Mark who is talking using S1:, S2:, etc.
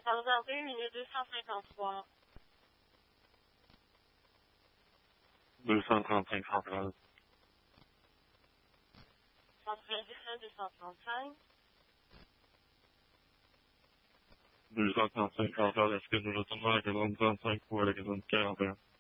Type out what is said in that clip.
S1: 14h01 minute 253.
S2: 235 centrale.
S1: 197 235.
S2: 235 centrale, est-ce que nous retournons à la caserne 35 ou à la caserne 41?